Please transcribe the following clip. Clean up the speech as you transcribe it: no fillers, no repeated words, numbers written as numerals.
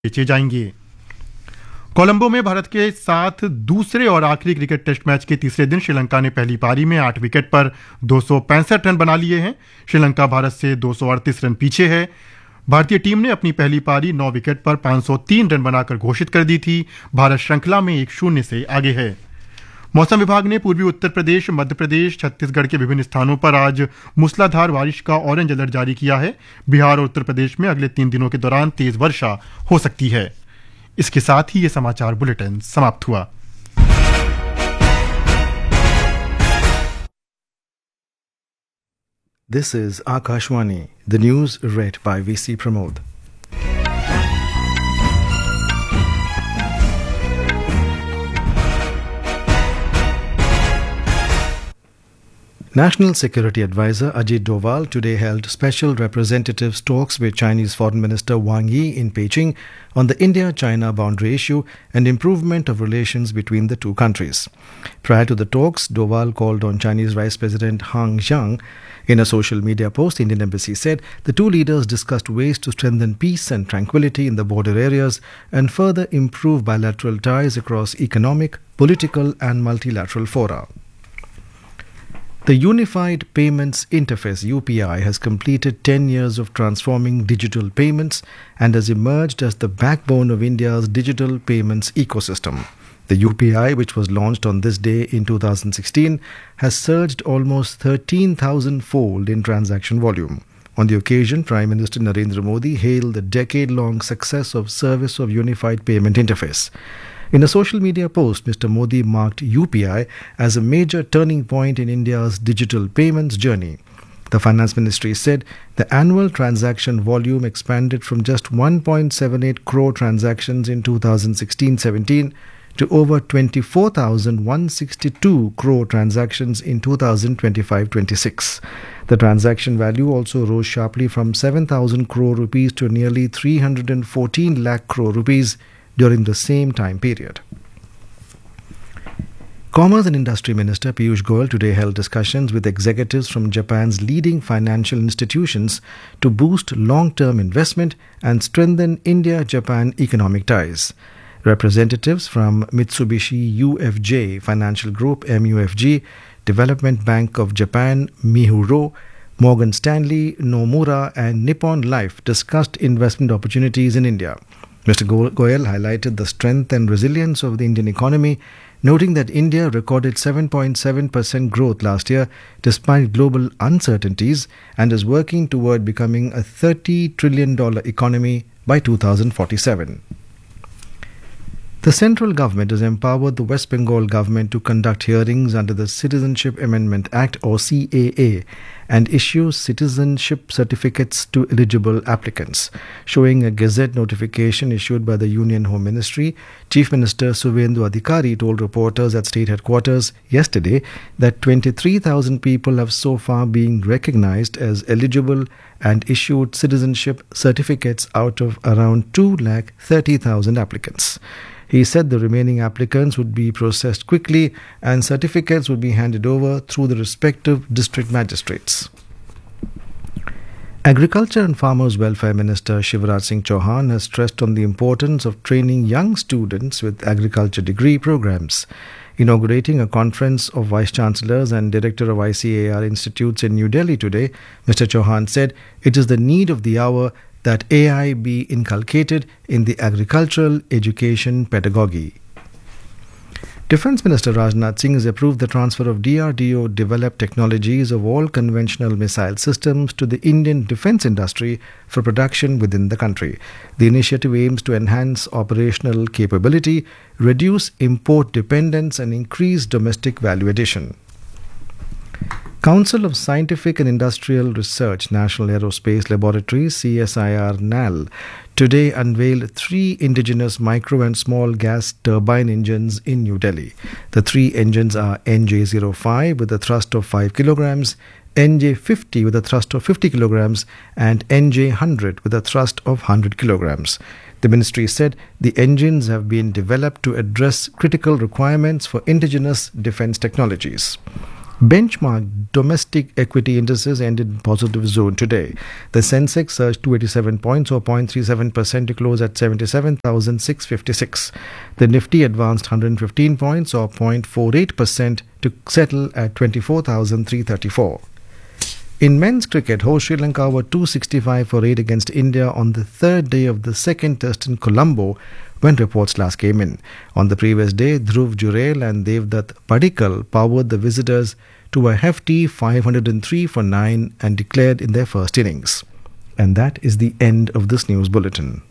बेचे जाएंगे। कोलंबो में भारत के साथ दूसरे और आखिरी क्रिकेट टेस्ट मैच के तीसरे दिन श्रीलंका ने पहली पारी में 8 विकेट पर 265 रन बना लिए हैं। श्रीलंका भारत से 238 रन पीछे है। भारतीय टीम ने अपनी पहली पारी 9 विकेट पर 503 रन बनाकर घोषित कर दी थी। भारत श्रृंखला में 1-0 से आगे है। मौसम विभाग ने पूर्वी उत्तर प्रदेश, मध्य प्रदेश, छत्तीसगढ़ के विभिन्न स्थानों पर आज मूसलाधार बारिश का ऑरेंज अलर्ट जारी किया है। बिहार और उत्तर प्रदेश में अगले 3 दिनों के दौरान तेज वर्षा हो सकती है। इसके साथ ही ये समाचार बुलेटिन समाप्त हुआ। This is Akashwani, the news read by VC Pramod. National Security Advisor Ajit Doval today held special representatives talks with Chinese Foreign Minister Wang Yi in Beijing on the India-China boundary issue and improvement of relations between the two countries. Prior to the talks, Doval called on Chinese Vice President Hang Zhang. In a social media post, the Indian Embassy said the two leaders discussed ways to strengthen peace and tranquility in the border areas and further improve bilateral ties across economic, political and multilateral fora. The Unified Payments Interface UPI has completed 10 years of transforming digital payments and has emerged as the backbone of India's digital payments ecosystem. The UPI, which was launched on this day in 2016, has surged almost 13,000-fold in transaction volume. On the occasion, Prime Minister Narendra Modi hailed the decade-long success of service of Unified Payment Interface. In a social media post, Mr. Modi marked UPI as a major turning point in India's digital payments journey. The Finance Ministry said the annual transaction volume expanded from just 1.78 crore transactions in 2016-17 to over 24,162 crore transactions in 2025-26. The transaction value also rose sharply from 7,000 crore rupees to nearly 314 lakh crore rupees during the same time period. Commerce and Industry Minister Piyush Goyal today held discussions with executives from Japan's leading financial institutions to boost long-term investment and strengthen India-Japan economic ties. Representatives from Mitsubishi UFJ Financial Group MUFG, Development Bank of Japan Mihuro, Morgan Stanley, Nomura and Nippon Life discussed investment opportunities in India. Mr. Goyal highlighted the strength and resilience of the Indian economy, noting that India recorded 7.7% growth last year despite global uncertainties and is working toward becoming a $30 trillion economy by 2047. The central government has empowered the West Bengal government to conduct hearings under the Citizenship Amendment Act or CAA and issue citizenship certificates to eligible applicants. Showing a Gazette notification issued by the Union Home Ministry, Chief Minister Suvendu Adhikari told reporters at state headquarters yesterday that 23,000 people have so far been recognized as eligible and issued citizenship certificates out of around 230,000 applicants. He said the remaining applicants would be processed quickly and certificates would be handed over through the respective district magistrates. Agriculture and Farmers Welfare Minister Shivraj Singh Chauhan has stressed on the importance of training young students with agriculture degree programs. Inaugurating a conference of Vice Chancellors and Director of ICAR Institutes in New Delhi today, Mr. Chauhan said it is the need of the hour that AI be inculcated in the agricultural education pedagogy. Defence Minister Rajnath Singh has approved the transfer of DRDO developed technologies of all conventional missile systems to the Indian defence industry for production within the country. The initiative aims to enhance operational capability, reduce import dependence and increase domestic value addition. Council of Scientific and Industrial Research, National Aerospace Laboratories, CSIR NAL, today unveiled 3 indigenous micro and small gas turbine engines in New Delhi. The 3 engines are NJ05 with a thrust of 5 kilograms, NJ50 with a thrust of 50 kilograms, and NJ100 with a thrust of 100 kilograms. The ministry said the engines have been developed to address critical requirements for indigenous defense technologies. Benchmark domestic equity indices ended in positive zone today. The Sensex surged 287 points or 0.37% to close at 77,656. The Nifty advanced 115 points or 0.48% to settle at 24,334. In men's cricket, host Sri Lanka were 265 for 8 against India on the third day of the second test in Colombo when reports last came in. On the previous day, Dhruv Jurel and Devdutt Padikkal powered the visitors to a hefty 503 for 9 and declared in their first innings. And that is the end of this news bulletin.